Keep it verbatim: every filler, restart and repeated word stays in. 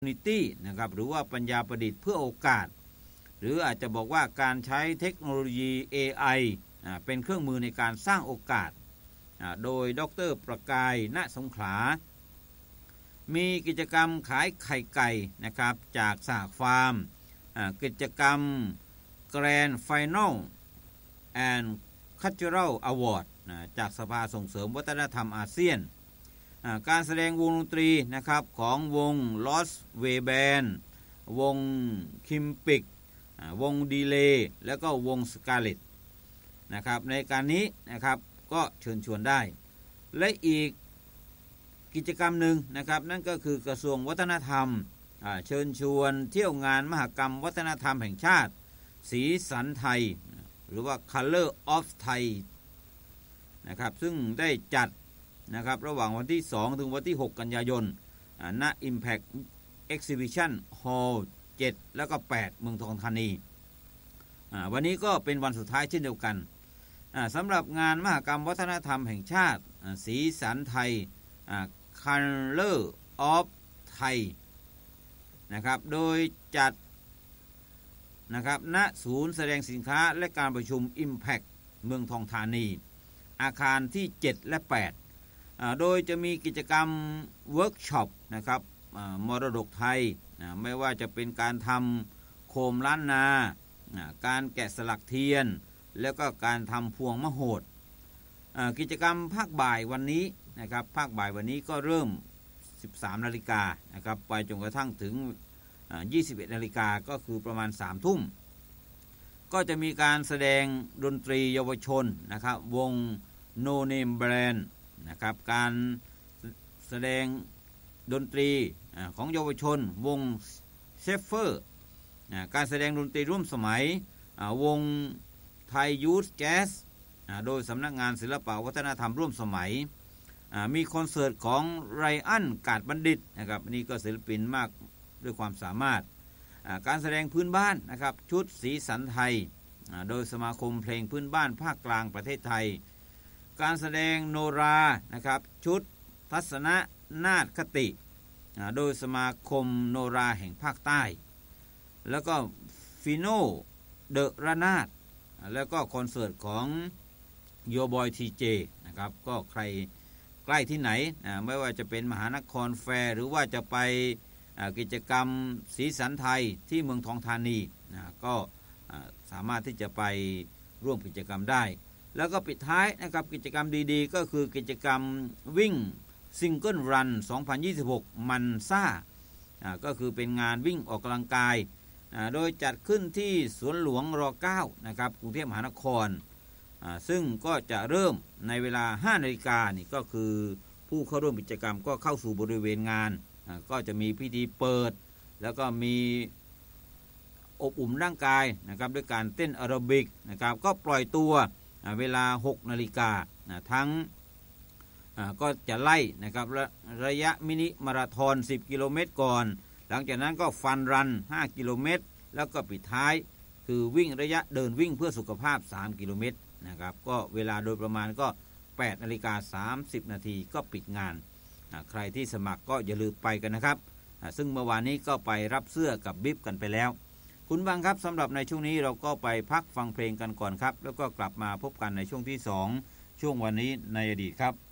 Opportunity นะครับหรือว่าปัญญาประดิษฐ์เพื่อโอกาสหรืออาจจะบอกว่าการใช้เทคโนโลยี เอ ไอ เป็นเครื่องมือในการสร้างโอกาสโดยดร.ประกาย ณ สงขลามีกิจกรรมขายไข่ไก่นะครับจากสหฟาร์มกิจกรรม Grand Final and Cultural Award จากสภาส่งเสริมวัฒนธรรมอาเซียนการแสดงวงดนตรีนะครับของวง Lost Way Band วง Kimpic วงดีเลย์แล้วก็วง Scarlet นะครับในการนี้นะครับก็เชิญชวนได้และอีกกิจกรรมหนึ่งนะครับนั่นก็คือกระทรวงวัฒนธรรมเชิญชวนเที่ยวงานมหกรรมวัฒนธรรมแห่งชาติสีสันไทยหรือว่า Color of Thai นะครับซึ่งได้จัดนะครับระหว่างวันที่สองถึงวันที่หกกันยายนณ Impact Exhibition Hall เจ็ดแล้วก็แปดเมืองทองธานีวันนี้ก็เป็นวันสุดท้ายเช่นเดียวกันสำหรับงานมหกรรมวัฒนธรรมแห่งชาติสีสันไทย Color of Thai นะครับโดยจัดนะครับณศูนย์แสดงสินค้าและการประชุม Impact เมืองทองธานีอาคารที่เจ็ดและแปดโดยจะมีกิจกรรมเวิร์กช็อปนะครับมรดกไทยไม่ว่าจะเป็นการทำโคมล้านนาการแกะสลักเทียนแล้วก็การทำพวงมโหดกิจกรรมภาคบ่ายวันนี้นะครับภาคบ่ายวันนี้ก็เริ่ม สิบสามนาฬิกา นนะครับไปจนกระทั่งถึง ยี่สิบเอ็ดนาฬิกา นก็คือประมาณ สามทุ่มก็จะมีการแสดงดนตรีเยาวชนนะครับวง No Name Brand นะครับการแสดงดนตรีของเยาวชนวงเชฟเฟอร์การแสดงดนตรีร่วมสมัยวงไทยยูธแจ๊สโดยสำนักงานศิลปวัฒนธรรมร่วมสมัยมีคอนเสิร์ตของไรอันกาดบัณฑิตนะครับนี่ก็ศิลปินมากด้วยความสามารถการแสดงพื้นบ้านนะครับชุดสีสันไทยโดยสมาคมเพลงพื้นบ้านภาคกลางประเทศไทยการแสดงโนรานะครับชุดทัศนนาฏคติโดยสมาคมโนราแห่งภาคใต้แล้วก็ฟิโนเดอะระนาดแล้วก็คอนเสิร์ตของโยบอยทีเจนะครับก็ใครใกล้ที่ไหนไม่ว่าจะเป็นมหานครแฟร์หรือว่าจะไปกิจกรรมสีสันไทยที่เมืองทองธานีก็สามารถที่จะไปร่วมกิจกรรมได้แล้วก็ปิดท้ายนะครับกิจกรรมดีๆก็คือกิจกรรมวิ่งซิงเกิลรันสองพันยี่สิบหกมันซ่าก็คือเป็นงานวิ่งออกกำลังกายโดยจัดขึ้นที่สวนหลวงรเก้านะครับกรุงเทพมหานครซึ่งก็จะเริ่มในเวลา ห้านาฬิกา นนี่ก็คือผู้เข้าร่วมกิจกรรมก็เข้าสู่บริเวณงานก็จะมีพิธีเปิดแล้วก็มีอบอุ่นร่างกายนะครับด้วยการเต้นแอโรบิกนะครับก็ปล่อยตัวเวลา หกนาฬิกา นทั้งก็จะไล่นะครับระยะมินิมาราธอนสิบกิโลเมตรก่อนหลังจากนั้นก็ฟันรันห้ากิโลเมตรแล้วก็ปิดท้ายคือวิ่งระยะเดินวิ่งเพื่อสุขภาพสามกิโลเมตรนะครับก็เวลาโดยประมาณก็ แปดนาฬิกาสามสิบนาทีก็ปิดงานใครที่สมัครก็อย่าลืมไปกันนะครับซึ่งเมื่อวานนี้ก็ไปรับเสื้อกับบิ๊บกันไปแล้วคุณบังครับสำหรับในช่วงนี้เราก็ไปพักฟังเพลงกันก่อนครับแล้วก็กลับมาพบกันในช่วงที่สองช่วงวันนี้ในอดีตครับ